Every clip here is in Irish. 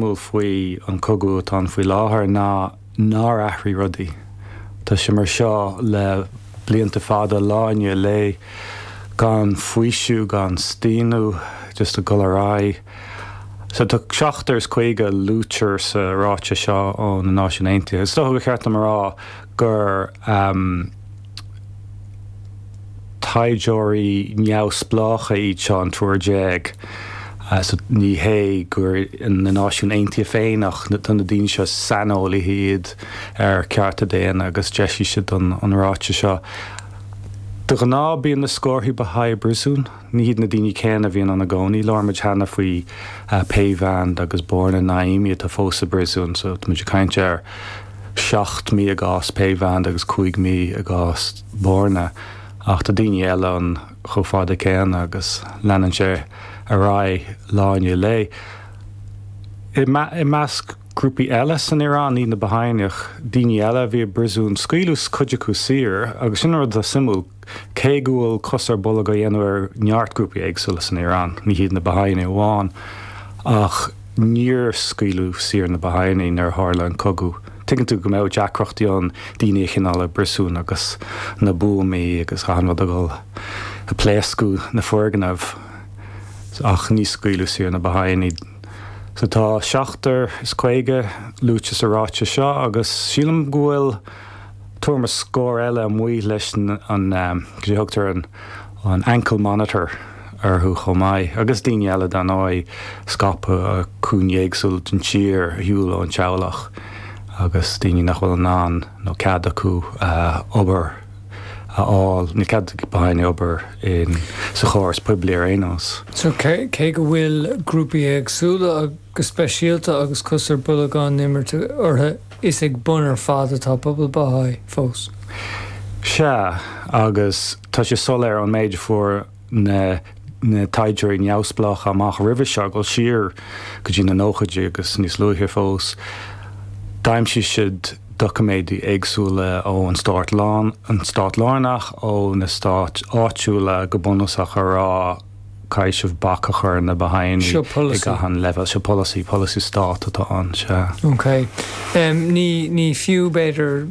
simú faoi an cogu atá faoi láthair ná aithrí rudaí. Tá sé mar seo le blianta fada láine le gan faoisiú gan stíanú just a golará. So tá seachtars chuige lútear sa ráite seo ó na Náisiún Aontaithe. Is dócha go cheart am rá gur taidióirí neamhsplácha iad seo an túair déag. So ní hé gur in na Náisiún Aontaithe féinach na daoine seo sanolaí iad ar cearta déana agus deisí siad an ráite seo. Do gná bíon na scórthaí ba haid brusún, ní hiad na daoine céanna bhíon an na gcónaí, láirmid hena faoi Péiván agus Borna Naoimí tá fósa brusún, so muidir caint ar 7,000 agás Péiván agus 5,000 agás Borna. Ach tá daoine eile an chomh-fada céanna agus leanan sé a rá láine le. I measc grúpaí eile san Iarán í na Bahaineach daoine eile bhí brusún scaoileas cuide acu saoir, agus sin rud a simú cé gúil cosar bolla go dhéanamh neartgrúpaí éagsúla san Iarán, ní hiad na Bahaine amháin, ach níor scaoileadh saoir na Bahaine nar tharla an cogu. Tuigeann tú go mbeadh deacrochtaí an daoine chinál brusún agus na buamaí agus chahanmhad a gáil a pléascú na fuirganamh ach níos scaoileadh saoir na Bahaine. So tá seachtar is chuige lúte sa ráite seo agus sílam gúil tuairm scór eile muí leis an gréthugtar an ankle monitor arthú chomáid agus daoine eile den áid scapa a cúnéagsúil den tír hiúil an teamhlach agus daoine nach bhfuil an nó cead acu obair áil ní cead Bahaine obair in sa chóras poibléir éanos. So cé go bhfuil grúpaí éagsúla agus speisialta agus cosar bulagán nimirte ortha is ag bunar fada tá pobal Bahá'í fós? Se agus tá sé soléir an méidir fuair na taidióirí neamhsplácha amach roimhe seo go siar go dtí na nóchaide agus níos luithe fós. Daimsí siad documéidí éagsúla ó an stát lánach ó na stát áitiúla go bunasach rá caiisih bacachar na Bahaine i gahan level se policy stát atá an se. Ok. Ní fiú beidir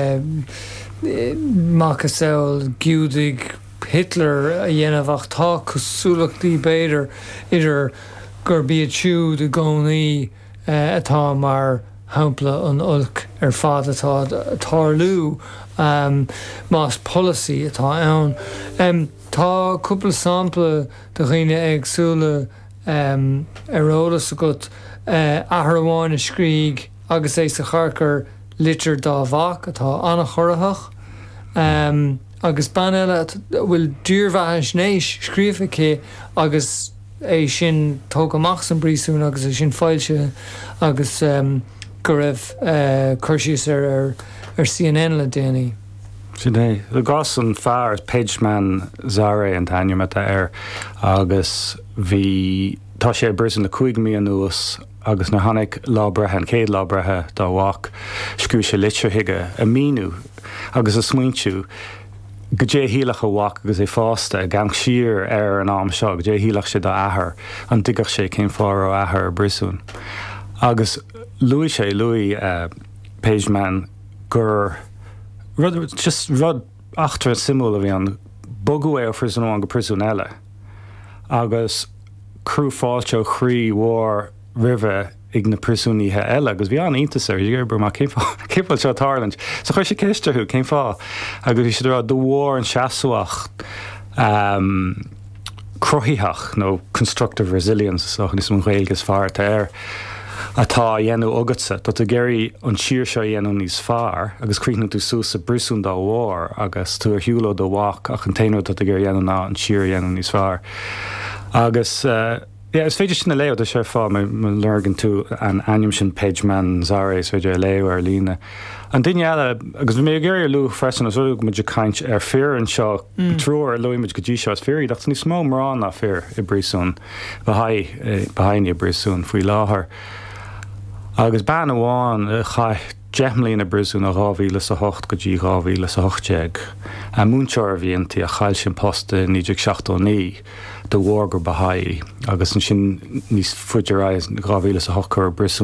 macasail giúdig Hitler a dhéanamh tá cosúlachtaí beidir idir gur bíad siúd a gcónaí atá mar hampla an ulc ar fad atá tarlú más policy atá ann. Tá cúpla sampla do dhaoine agsúla arólas agat ahar amháin a scríg agus é sa charcar litir dá bhach atá anna chorathach. Agus ban eile bhfuil dúrmhaithe snéis scríomhaice agus é sin tóg amach san brísún agus é sin fáilte agus go raibh chuirsiús ar CNN le déanaí. Sinné, le gás an fearr Pageman Zare an taine mata agus bhí tá sé brisin le 5,000 nuas agus na hanig lábrethe an céad lábrethe dá bhac scú sé litir hiige a míú agus a smuintiú go dé hílach a bhac agus é fásta a gang siar ar an am seo go dé hílach sé dá ahar an digach sé cén fár ó ahar brisún. Agus luí sé Pageman gur rud achtar simú a bhí an bogu é fris an go prisún eile agus cruúfáilte chrí mhór ribhe ag na prisúníthe eile agus bhí an iontasar gur má céipáil seo Thailand. So chuir sé céisteú céim fá agus bhí sé rá do mhór an seaasúach cruthaíthach nó constructive resilience so níos an ghaeilgus fearr air atá dhéanú agatsa, tá a géirí an siir seo dhéanú níos fearr agus críann tú sús a brisún dá mhór agus tú ar hiúló do bhac ach an tainú tá a géir dhéanú ná an siir dhéanú níos fearr. Agus is féidir sin na léo a sé fá me lurgan tú an aim sin Pageman Zare is féidir léo ar lína. An duine eile agus mé géir lú freisin as ruúg muidir caint ar fear an seo trúir luimiid go dtí seo as fearí, dat ní smó mrán a fear i brisún Bahaine i brisún faoi láthair. Agus ban amháin deimlíon na brisún a 2008 go dtí 2008 a múnseir bhíonntaí a chail sin posta 1969 do mhór gur Bahaí agus an sin níos fuidir 2008 brisún